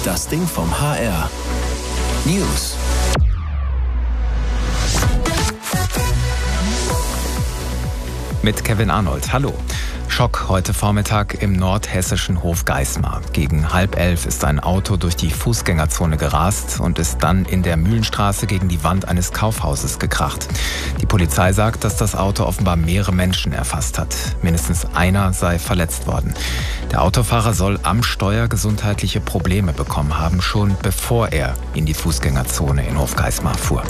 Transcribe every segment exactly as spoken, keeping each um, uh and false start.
Das Ding vom H R. News. Mit Kevin Arnold. Hallo. Schock heute Vormittag im nordhessischen Hofgeismar. Gegen halb elf ist ein Auto durch die Fußgängerzone gerast und ist dann in der Mühlenstraße gegen die Wand eines Kaufhauses gekracht. Die Polizei sagt, dass das Auto offenbar mehrere Menschen erfasst hat. Mindestens einer sei verletzt worden. Der Autofahrer soll am Steuer gesundheitliche Probleme bekommen haben, schon bevor er in die Fußgängerzone in Hofgeismar fuhr.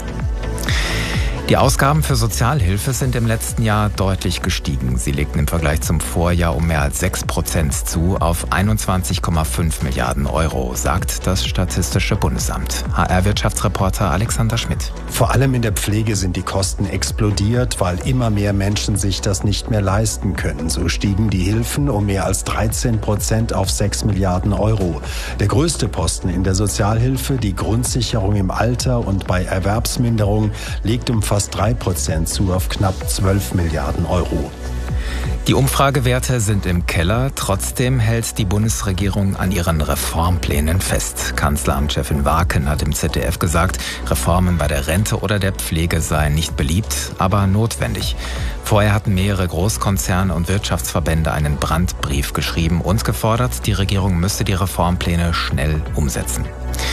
Die Ausgaben für Sozialhilfe sind im letzten Jahr deutlich gestiegen. Sie legten im Vergleich zum Vorjahr um mehr als sechs Prozent zu auf einundzwanzig Komma fünf Milliarden Euro, sagt das Statistische Bundesamt. H R-Wirtschaftsreporter Alexander Schmidt. Vor allem in der Pflege sind die Kosten explodiert, weil immer mehr Menschen sich das nicht mehr leisten können. So stiegen die Hilfen um mehr als dreizehn Prozent auf sechs Milliarden Euro. Der größte Posten in der Sozialhilfe, die Grundsicherung im Alter und bei Erwerbsminderung, liegt um fast drei Prozent zu auf knapp zwölf Milliarden Euro. Die Umfragewerte sind im Keller. Trotzdem hält die Bundesregierung an ihren Reformplänen fest. Kanzleramtschefin Warken hat im Z D F gesagt, Reformen bei der Rente oder der Pflege seien nicht beliebt, aber notwendig. Vorher hatten mehrere Großkonzerne und Wirtschaftsverbände einen Brandbrief geschrieben und gefordert, die Regierung müsse die Reformpläne schnell umsetzen.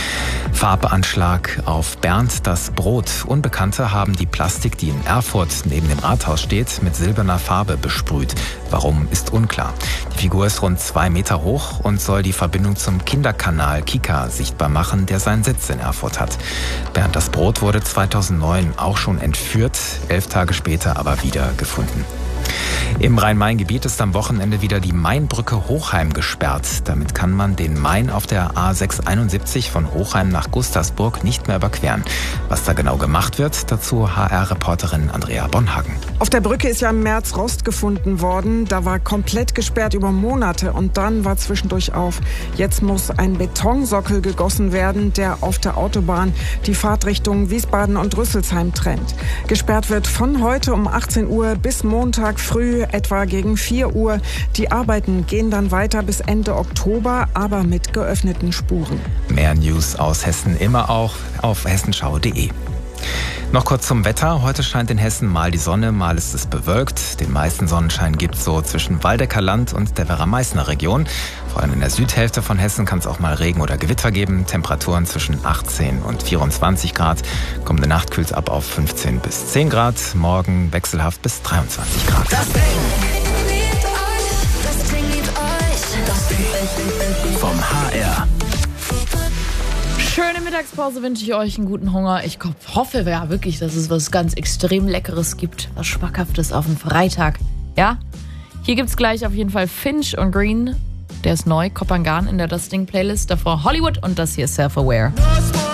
Farbanschlag auf Bernd das Brot. Unbekannte haben die Plastik, die in Erfurt neben dem Rathaus steht, mit silberner Farbe besprüht. Warum, ist unklar. Die Figur ist rund zwei Meter hoch und soll die Verbindung zum Kinderkanal Kika sichtbar machen, der seinen Sitz in Erfurt hat. Bernd das Brot wurde zweitausendneun auch schon entführt, elf Tage später aber wieder gefunden. Im Rhein-Main-Gebiet ist am Wochenende wieder die Mainbrücke Hochheim gesperrt. Damit kann man den Main auf der A sechshunderteinundsiebzig von Hochheim nach Gustavsburg nicht mehr überqueren. Was da genau gemacht wird, dazu H R-Reporterin Andrea Bonhagen. Auf der Brücke ist ja im März Rost gefunden worden. Da war komplett gesperrt über Monate und dann war zwischendurch auf. Jetzt muss ein Betonsockel gegossen werden, der auf der Autobahn die Fahrtrichtung Wiesbaden und Rüsselsheim trennt. Gesperrt wird von heute um achtzehn Uhr bis Montag früh etwa gegen vier Uhr. Die Arbeiten gehen dann weiter bis Ende Oktober, aber mit geöffneten Spuren. Mehr News aus Hessen immer auch auf hessenschau punkt de. Noch kurz zum Wetter. Heute scheint in Hessen mal die Sonne, mal ist es bewölkt. Den meisten Sonnenschein gibt es so zwischen Waldecker Land und der Werra-Meißner Region. Vor allem in der Südhälfte von Hessen kann es auch mal Regen oder Gewitter geben. Temperaturen zwischen achtzehn und vierundzwanzig Grad. Kommende Nacht kühlt es ab auf fünfzehn bis zehn Grad. Morgen wechselhaft bis dreiundzwanzig Grad. Das Ding liebt euch. Das Ding liebt euch. Das Ding vom H R. Schöne Mittagspause wünsche ich euch, einen guten Hunger. Ich hoffe ja wirklich, dass es was ganz extrem Leckeres gibt, was Schmackhaftes auf dem Freitag. Ja? Hier gibt's gleich auf jeden Fall Finch und Green. Der ist neu, Kopangan in der Das Ding Playlist. Davor Hollywood und das hier ist Self-Aware.